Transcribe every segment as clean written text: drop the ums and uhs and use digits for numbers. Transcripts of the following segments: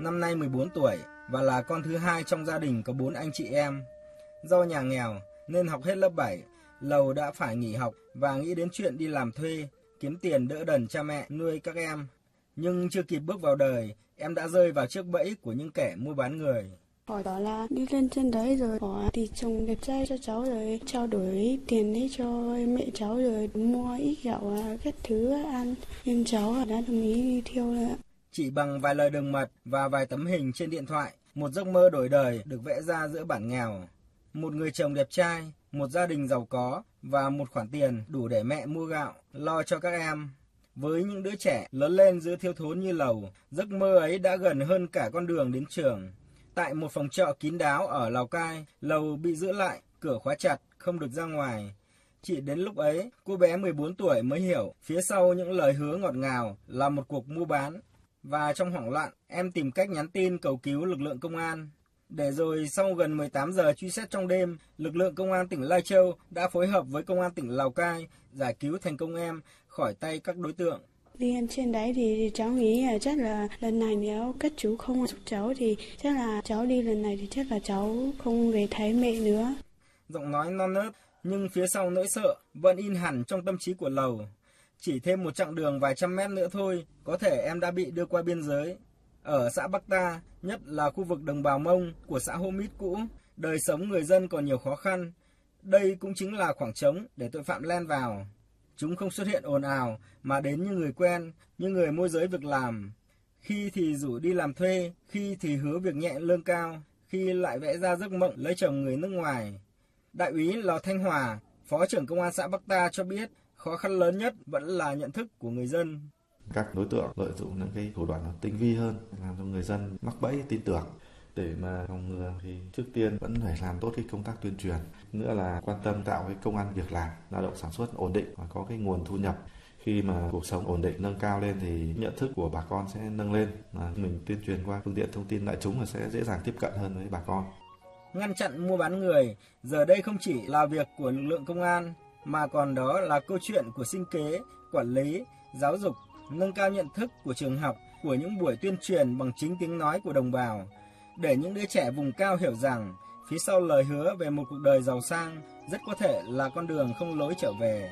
năm nay 14 tuổi và là con thứ hai trong gia đình có 4 anh chị em. Do nhà nghèo nên học hết lớp 7, Lầu đã phải nghỉ học và nghĩ đến chuyện đi làm thuê, kiếm tiền đỡ đần cha mẹ nuôi các em. Nhưng chưa kịp bước vào đời, em đã rơi vào chiếc bẫy của những kẻ mua bán người. Họ đó là đi lên trên đấy rồi họ thì chồng đẹp trai cho cháu rồi trao đổi tiền đấy cho mẹ cháu rồi mua ít gạo các thứ ăn. Nhưng cháu đã đồng ý đi theo rồi ạ. Chỉ bằng vài lời đường mật và vài tấm hình trên điện thoại, một giấc mơ đổi đời được vẽ ra giữa bản nghèo. Một người chồng đẹp trai, một gia đình giàu có và một khoản tiền đủ để mẹ mua gạo, lo cho các em. Với những đứa trẻ lớn lên giữa thiếu thốn như Lầu, giấc mơ ấy đã gần hơn cả con đường đến trường. Tại một phòng trọ kín đáo ở Lào Cai, Lầu bị giữ lại, cửa khóa chặt, không được ra ngoài. Chỉ đến lúc ấy, cô bé 14 tuổi mới hiểu phía sau những lời hứa ngọt ngào là một cuộc mua bán. Và trong hoảng loạn, em tìm cách nhắn tin cầu cứu lực lượng công an. Để rồi sau gần 18 giờ truy xét trong đêm, lực lượng công an tỉnh Lai Châu đã phối hợp với công an tỉnh Lào Cai giải cứu thành công em khỏi tay các đối tượng. Đi lên trên đấy thì cháu nghĩ là chắc là lần này nếu các chú không giúp cháu thì chắc là cháu đi lần này thì chắc là cháu không về thấy mẹ nữa. Giọng nói non nớt nhưng phía sau nỗi sợ vẫn in hẳn trong tâm trí của Lầu. Chỉ thêm một chặng đường vài trăm mét nữa thôi, có thể em đã bị đưa qua biên giới. Ở xã Bắc Ta, nhất là khu vực đồng bào Mông của xã Hô Mít cũ, đời sống người dân còn nhiều khó khăn. Đây cũng chính là khoảng trống để tội phạm len vào. Chúng không xuất hiện ồn ào mà đến như người quen, như người môi giới việc làm. Khi thì rủ đi làm thuê, khi thì hứa việc nhẹ lương cao, khi lại vẽ ra giấc mộng lấy chồng người nước ngoài. Đại úy Lò Thanh Hòa, Phó trưởng Công an xã Bắc Ta cho biết, khó khăn lớn nhất vẫn là nhận thức của người dân. Các đối tượng lợi dụng những cái thủ đoạn tinh vi hơn, làm cho người dân mắc bẫy tin tưởng. Để mà phòng ngừa thì trước tiên vẫn phải làm tốt cái công tác tuyên truyền, nữa là quan tâm tạo cái công ăn việc làm, lao động sản xuất ổn định và có cái nguồn thu nhập. Khi mà cuộc sống ổn định nâng cao lên thì nhận thức của bà con sẽ nâng lên, mà mình tuyên truyền qua phương tiện thông tin đại chúng là sẽ dễ dàng tiếp cận hơn với bà con. Ngăn chặn mua bán người giờ đây không chỉ là việc của lực lượng công an mà còn đó là câu chuyện của sinh kế, quản lý, giáo dục, nâng cao nhận thức của trường học, của những buổi tuyên truyền bằng chính tiếng nói của đồng bào, để những đứa trẻ vùng cao hiểu rằng phía sau lời hứa về một cuộc đời giàu sang rất có thể là con đường không lối trở về.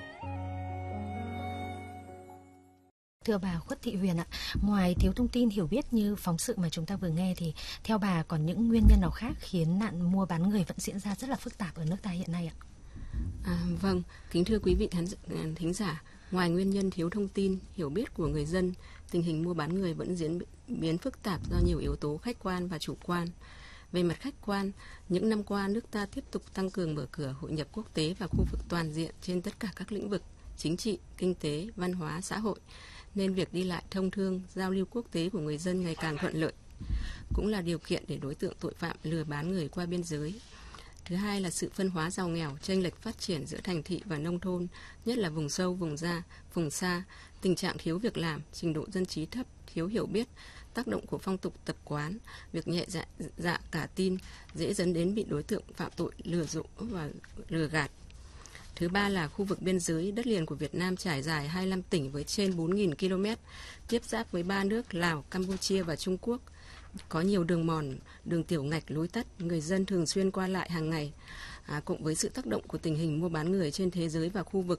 Thưa bà Khuất Thị Huyền ạ, ngoài thiếu thông tin hiểu biết như phóng sự mà chúng ta vừa nghe thì theo bà còn những nguyên nhân nào khác khiến nạn mua bán người vẫn diễn ra rất là phức tạp ở nước ta hiện nay ạ? Vâng, kính thưa quý vị thính giả, ngoài nguyên nhân thiếu thông tin, hiểu biết của người dân, tình hình mua bán người vẫn diễn biến phức tạp do nhiều yếu tố khách quan và chủ quan. Về mặt khách quan, những năm qua nước ta tiếp tục tăng cường mở cửa hội nhập quốc tế và khu vực toàn diện trên tất cả các lĩnh vực chính trị, kinh tế, văn hóa, xã hội, nên việc đi lại thông thương, giao lưu quốc tế của người dân ngày càng thuận lợi, cũng là điều kiện để đối tượng tội phạm lừa bán người qua biên giới. Thứ hai là sự phân hóa giàu nghèo, chênh lệch phát triển giữa thành thị và nông thôn, nhất là vùng sâu, vùng xa, tình trạng thiếu việc làm, trình độ dân trí thấp, thiếu hiểu biết, tác động của phong tục tập quán, việc nhẹ dạ cả tin dễ dẫn đến bị đối tượng phạm tội lừa dối và lừa gạt. Thứ ba là khu vực biên giới, đất liền của Việt Nam trải dài 25 tỉnh với trên 4.000 km, tiếp giáp với 3 nước Lào, Campuchia và Trung Quốc. Có nhiều đường mòn, đường tiểu ngạch, lối tắt, người dân thường xuyên qua lại hàng ngày. Cộng với sự tác động của tình hình mua bán người trên thế giới và khu vực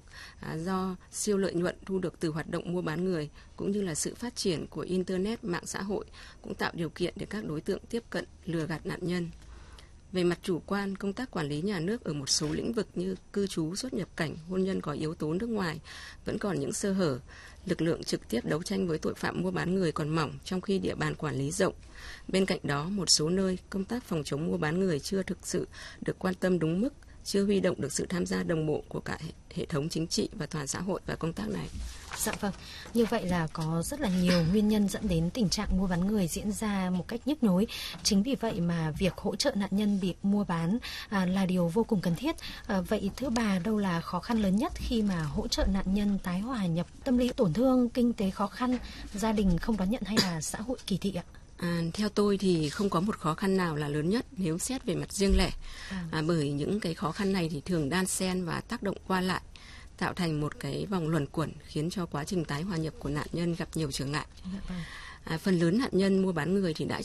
do siêu lợi nhuận thu được từ hoạt động mua bán người, cũng như là sự phát triển của Internet, mạng xã hội cũng tạo điều kiện để các đối tượng tiếp cận, lừa gạt nạn nhân. Về mặt chủ quan, công tác quản lý nhà nước ở một số lĩnh vực như cư trú, xuất nhập cảnh, hôn nhân có yếu tố nước ngoài vẫn còn những sơ hở. Lực lượng trực tiếp đấu tranh với tội phạm mua bán người còn mỏng trong khi địa bàn quản lý rộng. Bên cạnh đó, một số nơi công tác phòng chống mua bán người chưa thực sự được quan tâm đúng mức, chưa huy động được sự tham gia đồng bộ của cả hệ thống chính trị và toàn xã hội vào công tác này. Dạ vâng, như vậy là có rất là nhiều nguyên nhân dẫn đến tình trạng mua bán người diễn ra một cách nhức nhối. Chính vì vậy mà việc hỗ trợ nạn nhân bị mua bán là điều vô cùng cần thiết. Vậy thưa bà, đâu là khó khăn lớn nhất khi mà hỗ trợ nạn nhân tái hòa nhập, tâm lý tổn thương, kinh tế khó khăn, gia đình không đón nhận hay là xã hội kỳ thị ạ? Theo tôi thì không có một khó khăn nào là lớn nhất nếu xét về mặt riêng lẻ, bởi những cái khó khăn này thì thường đan xen và tác động qua lại, tạo thành một cái vòng luẩn quẩn khiến cho quá trình tái hòa nhập của nạn nhân gặp nhiều trở ngại. Phần lớn nạn nhân mua bán người thì đã